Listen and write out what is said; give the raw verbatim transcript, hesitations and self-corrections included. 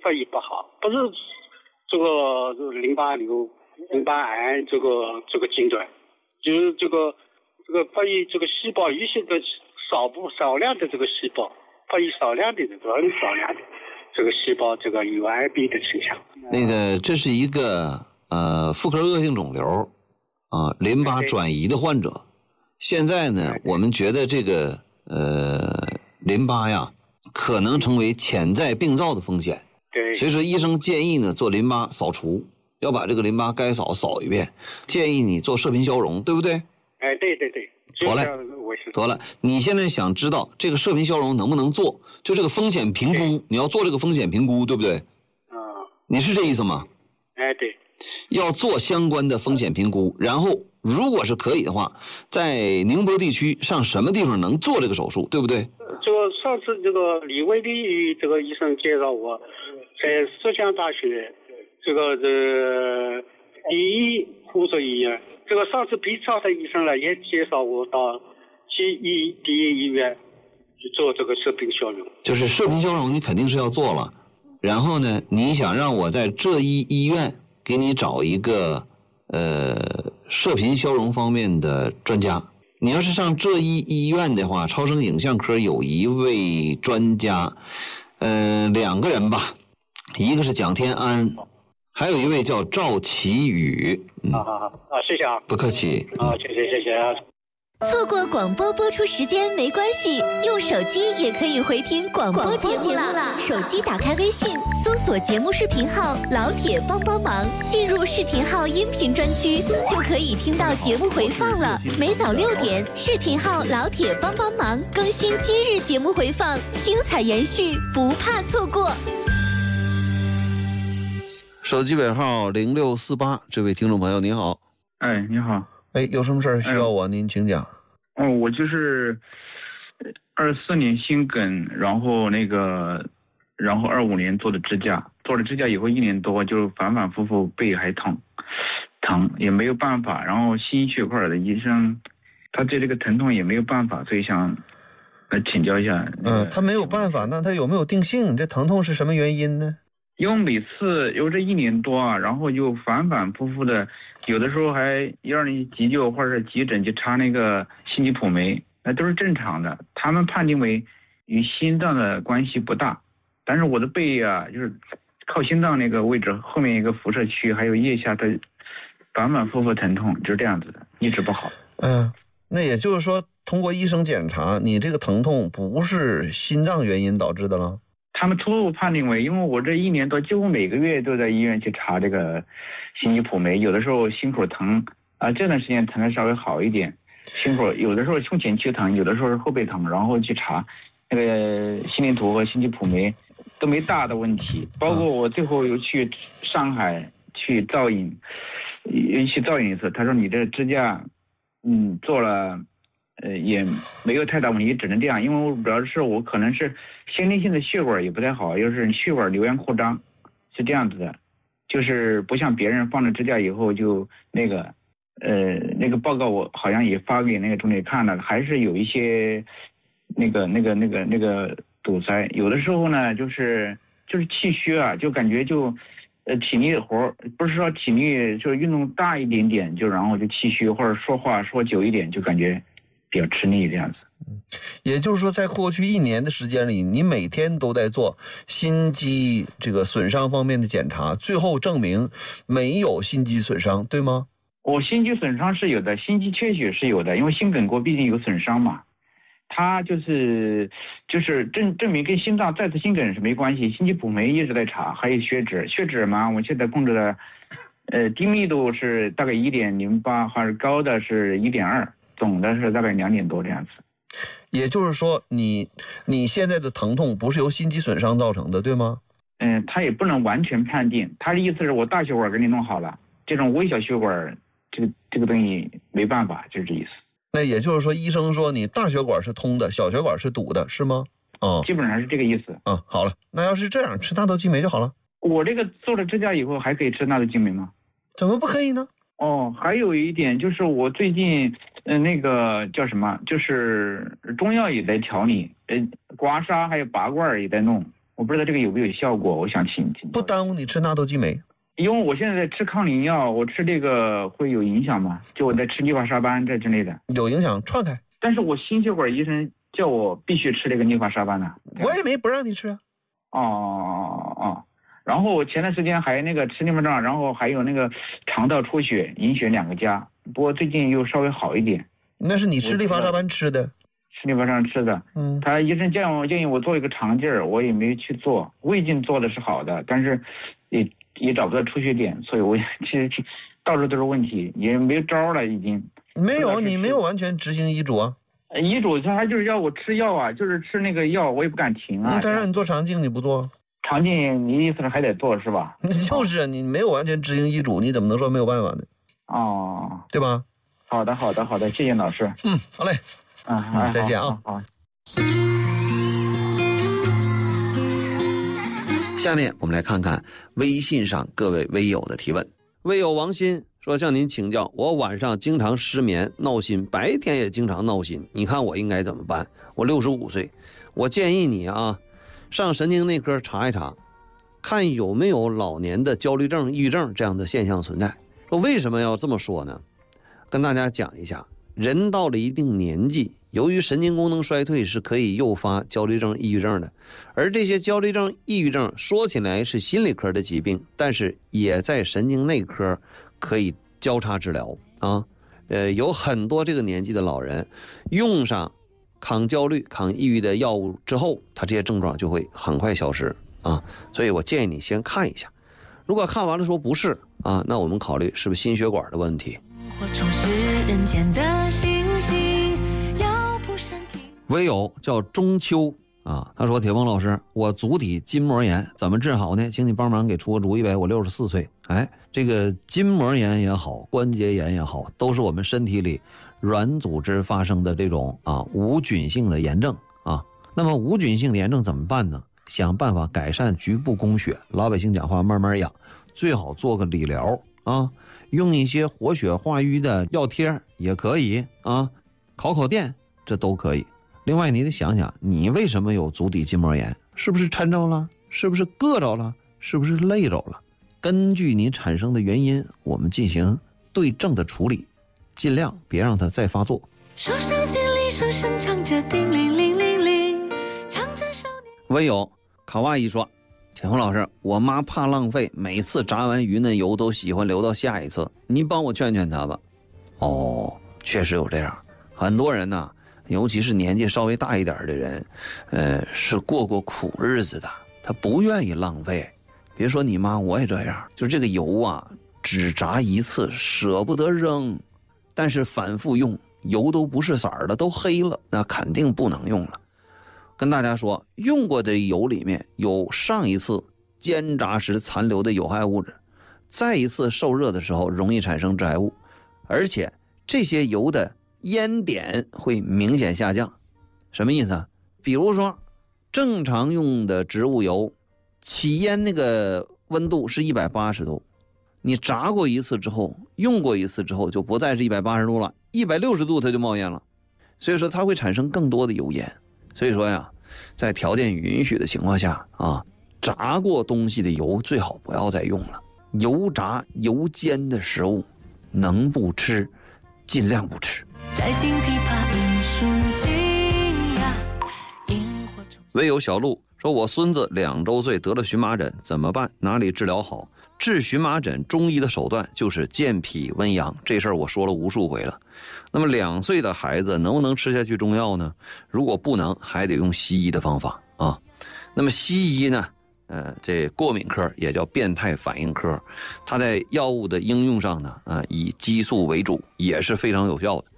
发育不好，不是这个淋巴瘤、淋巴癌这个这个阶段，就是这个这个发育这个细胞一些的少部少量的这个细胞，发育少量的这个很少量的这个细胞，这个有癌变的倾向。 那个这是一个呃妇科恶性肿瘤啊，淋巴转移的患者。现在呢，我们觉得这个呃淋巴呀，可能成为潜在病灶的风险。 对， 所以说医生建议呢做淋巴扫除，要把这个淋巴该扫扫一遍，建议你做射频消融，对不对？ 哎，对对对， 妥了，妥了。你现在想知道这个射频消融能不能做，就这个风险评估，你要做这个风险评估，对不对？ 啊、嗯， 你是这意思吗？ 哎，对， 要做相关的风险评估，然后如果是可以的话，在宁波地区上什么地方能做这个手术，对不对？ 这个上次这个李卫利这个医生介绍我，在浙江大学这个呃第一附属医院，这个上次 B 超的医生呢也介绍我到第一第一医院去做这个射频消融。 就是射频消融你肯定是要做了，然后呢，你想让我在浙医医院给你找一个呃射频消融方面的专家。你要是上浙医医院的话，超声影像科有一位专家，呃，两个人吧，一个是蒋天安，还有一位叫赵奇宇。 嗯、啊好好啊，谢谢啊， 不客气啊，谢谢谢谢啊。 错过广播播出时间没关系，用手机也可以回听广播节目了。手机打开微信，搜索节目视频号“老铁帮帮忙”，进入视频号音频专区，就可以听到节目回放了。每早六点，视频号“老铁帮帮忙”更新今日节目回放，精彩延续，不怕错过。 手机尾号零六四八，这位听众朋友您好。 哎，你好。 哎，有什么事儿需要我、哎、您请讲。 哦，我就是二四年心梗，然后那个，然后二五年做的支架，做了支架以后一年多，就反反复复背还疼，疼也没有办法。然后心血管的医生，他对这个疼痛也没有办法，所以想来请教一下。 嗯、呃，他没有办法，那他有没有定性？这疼痛是什么原因呢？ 因为每次有这一年多啊，然后就反反复复的，有的时候还一二零急救或者是急诊去插那个心肌普酶，那都是正常的。他们判定为与心脏的关系不大，但是我的背啊，就是靠心脏那个位置后面一个辐射区，还有腋下的反反复复疼痛，就是这样子的，一直不好。 嗯，那也就是说，通过医生检查，你这个疼痛不是心脏原因导致的了。 他们初步判定为，因为我这一年多几乎每个月都在医院去查这个心肌普酶，有的时候心口疼啊，这段时间疼的稍微好一点，心口有的时候胸前区疼，有的时候是后背疼，然后去查那个心电图和心肌普酶都没大的问题。包括我最后又去上海去造影，又去造影一次，他说你这支架嗯做了呃，也没有太大问题，只能这样，因为主要是我可能是先天性的血管也不太好，又是血管瘤样扩张，是这样子的，就是不像别人放了支架以后就那个，呃，那个报告我好像也发给那个总理看了，还是有一些那个那个那个那个堵塞，有的时候呢就是就是气虚啊，就感觉就。呃，体力活不是说体力，就是运动大一点点，就然后就气虚，或者说话说久一点，就感觉比较吃力这样子。 嗯，也就是说，在过去一年的时间里，你每天都在做心肌这个损伤方面的检查，最后证明没有心肌损伤，对吗？ 我心肌损伤是有的，心肌缺血是有的，因为心梗过毕竟有损伤嘛。它就是就是证证明跟心脏再次心梗是没关系，心肌普酶一直在查，还有血脂，血脂嘛，我现在控制的，呃，低密度是大概一点零八，还是高的是一点二，总的是大概两点多这样子。 也就是说你，你你现在的疼痛不是由心肌损伤造成的，对吗？ 嗯，他也不能完全判定，他的意思是我大血管给你弄好了，这种微小血管，这个这个东西没办法，就是这意思。 那也就是说，医生说你大血管是通的，小血管是堵的，是吗？哦， 基本上是这个意思。 嗯，好了，那要是这样，吃纳豆激酶就好了。 我这个做了支架以后，还可以吃纳豆激酶吗？ 怎么不可以呢？ 哦，还有一点就是我最近，呃，那个叫什么，就是中药也在调理，呃，刮痧还有拔罐也在弄， 我不知道这个有没有效果，我想请请。 不耽误你吃纳豆激酶。 因为我现在在吃抗凝药，我吃这个会有影响吗？就我在吃利华沙班这之类的。 有影响，串开。 但是我心血管医生叫我必须吃这个利华沙班呢。 我也没不让你吃啊。 哦哦哦。然后我前段时间还那个吃利华仗，然后还有那个肠道出血、隐血两个加，不过最近又稍微好一点。 那是你吃利华沙班吃的。 吃利华沙班吃的。嗯。他医生建议我建议我做一个肠镜儿，我也没去做。胃镜做的是好的，但是也。也找不到出血点，所以我其实到处都是问题，也没招了，已经。 没有，你没有完全执行医嘱啊。 医嘱他就是要我吃药啊，就是吃那个药，我也不敢停啊。 他让你做肠镜，你不做？ 肠镜，你意思是还得做是吧？ 就是你没有完全执行医嘱，你怎么能说没有办法呢？ 哦， 对吧？ 好的，好的，好的，谢谢老师。 嗯，好嘞。 嗯， 嗯再见啊。 好。好下面我们来看看微信上各位微友的提问。微友王鑫说，向您请教，我晚上经常失眠闹心，白天也经常闹心，你看我应该怎么办？我六十五岁，我建议你啊上神经内科查一查，看有没有老年的焦虑症、抑郁症这样的现象存在。说为什么要这么说呢？跟大家讲一下，人到了一定年纪，由于神经功能衰退是可以诱发焦虑症、抑郁症的，而这些焦虑症、抑郁症说起来是心理科的疾病，但是也在神经内科可以交叉治疗啊。呃，有很多这个年纪的老人用上抗焦虑、抗抑郁的药物之后，他这些症状就会很快消失啊。所以我建议你先看一下，如果看完了说不是啊，那我们考虑是不是心血管的问题。唯有叫中秋啊，他说铁峰老师，我足底筋膜炎怎么治好呢？请你帮忙给出个主意呗。我六十四岁，哎，这个筋膜炎也好，关节炎也好，都是我们身体里软组织发生的这种啊无菌性的炎症啊。那么无菌性的炎症怎么办呢？想办法改善局部供血，老百姓讲话慢慢养，最好做个理疗啊，用一些活血化瘀的药贴也可以啊，烤烤电这都可以。另外你得想想，你为什么有足底筋膜炎？是不是抻着了？是不是硌着了？是不是累着了？根据你产生的原因，我们进行对症的处理，尽量别让它再发作。手上尖利声声唱着叮铃铃铃铃，唱着少年。唯有卡哇伊说，铁红老师，我妈怕浪费，每次炸完鱼那油都喜欢留到下一次，您帮我劝劝她吧。哦，确实有这样，很多人呢，尤其是年纪稍微大一点的人，呃，是过过苦日子的，他不愿意浪费。别说你妈，我也这样，就这个油啊，只炸一次，舍不得扔，但是反复用，油都不是色儿了，都黑了，那肯定不能用了。跟大家说，用过的油里面有上一次煎炸时残留的有害物质，再一次受热的时候容易产生致癌物，而且这些油的烟点会明显下降。什么意思啊？比如说正常用的植物油起烟那个温度是一百八十度，你炸过一次之后，用过一次之后，就不再是一百八十度了，一百六十度它就冒烟了，所以说它会产生更多的油烟。所以说呀，在条件允许的情况下啊，炸过东西的油最好不要再用了。油炸油煎的食物能不吃尽量不吃。唯有小鹿说，我孙子两周岁得了荨麻疹，怎么办？哪里治疗好？治荨麻疹中医的手段就是健脾温阳，这事儿我说了无数回了。那么两岁的孩子能不能吃下去中药呢？如果不能，还得用西医的方法啊。那么西医呢，呃，这过敏科也叫变态反应科，它在药物的应用上呢，啊、呃，以激素为主，也是非常有效的。